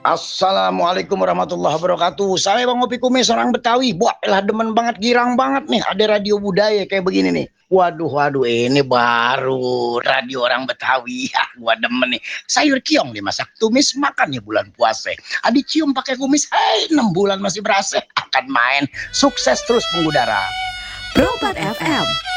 Assalamualaikum warahmatullahi wabarakatuh. Saya Bang Ngopi Kumis, orang Betawi. Wah, elah demen banget, girang banget nih. Ada radio budaya kayak begini nih. Waduh, ini baru radio orang Betawi. Ya, gua demen nih. Sayur kiong dimasak tumis, makan ya bulan puasa. Adi cium pakai kumis, 6 bulan masih berasa. Akan main, sukses terus mengudara. Pro 4 FM